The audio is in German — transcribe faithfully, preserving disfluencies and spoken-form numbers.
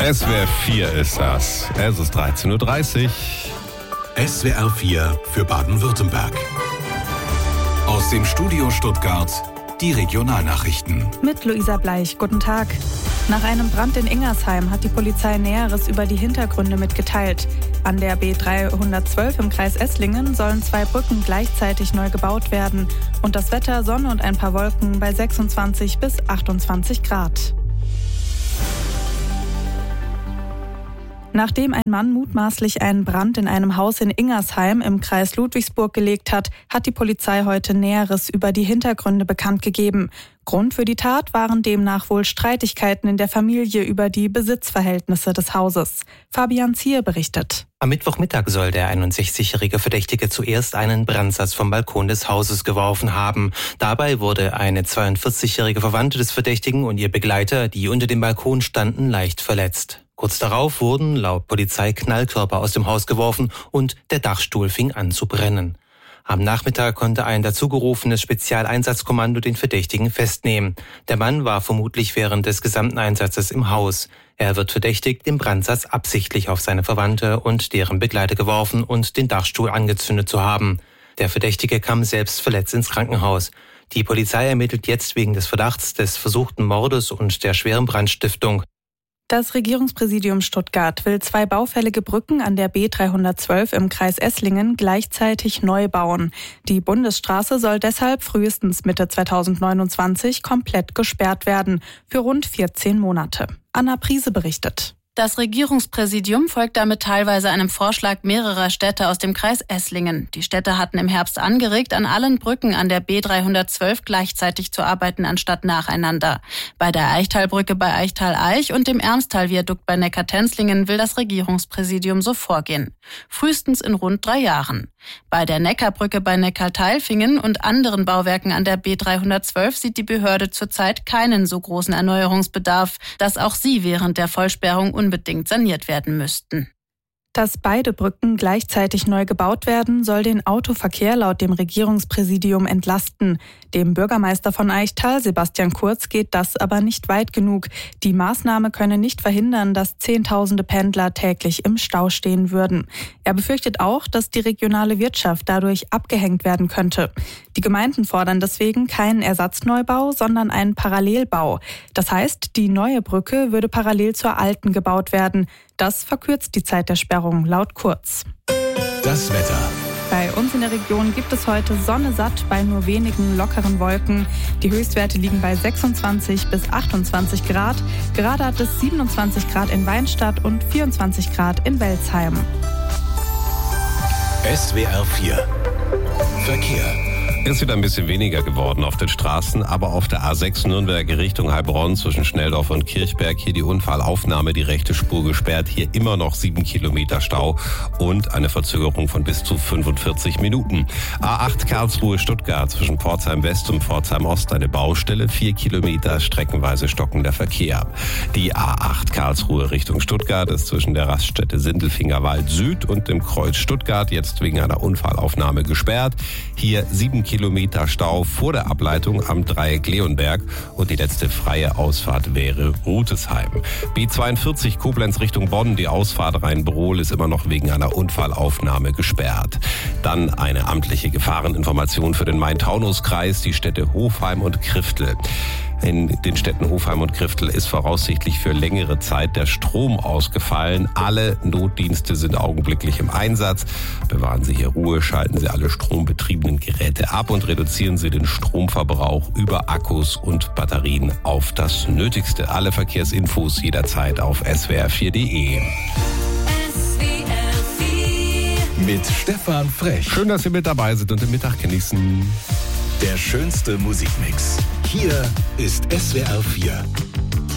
S W R vier ist das. Es ist dreizehn Uhr dreißig. S W R vier für Baden-Württemberg. Aus dem Studio Stuttgart die Regionalnachrichten. Mit Luisa Bleich, guten Tag. Nach einem Brand in Ingersheim hat die Polizei Näheres über die Hintergründe mitgeteilt. An der B dreihundertzwölf im Kreis Esslingen sollen zwei Brücken gleichzeitig neu gebaut werden. Und das Wetter, Sonne und ein paar Wolken bei sechsundzwanzig bis achtundzwanzig Grad. Nachdem ein Mann mutmaßlich einen Brand in einem Haus in Ingersheim im Kreis Ludwigsburg gelegt hat, hat die Polizei heute Näheres über die Hintergründe bekannt gegeben. Grund für die Tat waren demnach wohl Streitigkeiten in der Familie über die Besitzverhältnisse des Hauses. Fabian Zier berichtet. Am Mittwochmittag soll der einundsechzigjährige Verdächtige zuerst einen Brandsatz vom Balkon des Hauses geworfen haben. Dabei wurde eine zweiundvierzigjährige Verwandte des Verdächtigen und ihr Begleiter, die unter dem Balkon standen, leicht verletzt. Kurz darauf wurden laut Polizei Knallkörper aus dem Haus geworfen und der Dachstuhl fing an zu brennen. Am Nachmittag konnte ein dazugerufenes Spezialeinsatzkommando den Verdächtigen festnehmen. Der Mann war vermutlich während des gesamten Einsatzes im Haus. Er wird verdächtigt, den Brandsatz absichtlich auf seine Verwandte und deren Begleiter geworfen und den Dachstuhl angezündet zu haben. Der Verdächtige kam selbst verletzt ins Krankenhaus. Die Polizei ermittelt jetzt wegen des Verdachts des versuchten Mordes und der schweren Brandstiftung. Das Regierungspräsidium Stuttgart will zwei baufällige Brücken an der B dreihundertzwölf im Kreis Esslingen gleichzeitig neu bauen. Die Bundesstraße soll deshalb frühestens Mitte zweitausendneunundzwanzig komplett gesperrt werden, für rund vierzehn Monate. Anna Priese berichtet. Das Regierungspräsidium folgt damit teilweise einem Vorschlag mehrerer Städte aus dem Kreis Esslingen. Die Städte hatten im Herbst angeregt, an allen Brücken an der B dreihundertzwölf gleichzeitig zu arbeiten, anstatt nacheinander. Bei der Eichtalbrücke bei Eichtal-Eich und dem Ermstal-Viadukt bei Neckar-Tenzlingen will das Regierungspräsidium so vorgehen. Frühestens in rund drei Jahren. Bei der Neckarbrücke bei Neckar-Teilfingen und anderen Bauwerken an der B dreihundertzwölf sieht die Behörde zurzeit keinen so großen Erneuerungsbedarf, dass auch sie während der Vollsperrung unbedingt saniert werden müssten. Dass beide Brücken gleichzeitig neu gebaut werden, soll den Autoverkehr laut dem Regierungspräsidium entlasten. Dem Bürgermeister von Eichtal, Sebastian Kurz, geht das aber nicht weit genug. Die Maßnahme könne nicht verhindern, dass Zehntausende Pendler täglich im Stau stehen würden. Er befürchtet auch, dass die regionale Wirtschaft dadurch abgehängt werden könnte. Die Gemeinden fordern deswegen keinen Ersatzneubau, sondern einen Parallelbau. Das heißt, die neue Brücke würde parallel zur alten gebaut werden. Das verkürzt die Zeit der Sperrung, laut Kurz. Das Wetter. Bei uns in der Region gibt es heute Sonne satt bei nur wenigen lockeren Wolken. Die Höchstwerte liegen bei sechsundzwanzig bis achtundzwanzig Grad. Gerade hat es siebenundzwanzig Grad in Weinstadt und vierundzwanzig Grad in Welzheim. S W R vier Verkehr. Ist wieder ein bisschen weniger geworden auf den Straßen, aber auf der A sechs Nürnberg Richtung Heilbronn zwischen Schnelldorf und Kirchberg hier die Unfallaufnahme, die rechte Spur gesperrt, hier immer noch sieben Kilometer Stau und eine Verzögerung von bis zu fünfundvierzig Minuten. A acht Karlsruhe Stuttgart zwischen Pforzheim West und Pforzheim Ost eine Baustelle, vier Kilometer streckenweise stockender Verkehr. Die A acht Karlsruhe Richtung Stuttgart ist zwischen der Raststätte Sindelfingerwald Süd und dem Kreuz Stuttgart jetzt wegen einer Unfallaufnahme gesperrt. Hier sieben Kilometer Stau vor der Ableitung am Dreieck Leonberg und die letzte freie Ausfahrt wäre Rutesheim. B zweiundvierzig Koblenz Richtung Bonn, die Ausfahrt Rhein-Brohl ist immer noch wegen einer Unfallaufnahme gesperrt. Dann eine amtliche Gefahreninformation für den Main-Taunus-Kreis, die Städte Hofheim und Kriftel. In den Städten Hofheim und Kriftel ist voraussichtlich für längere Zeit der Strom ausgefallen. Alle Notdienste sind augenblicklich im Einsatz. Bewahren Sie hier Ruhe, schalten Sie alle strombetriebenen Geräte ab und reduzieren Sie den Stromverbrauch über Akkus und Batterien auf das Nötigste. Alle Verkehrsinfos jederzeit auf S W R vier Punkt de. Mit Stefan Frech. Schön, dass Sie mit dabei sind und den Mittag genießen. Der schönste Musikmix. Hier ist S W R vier.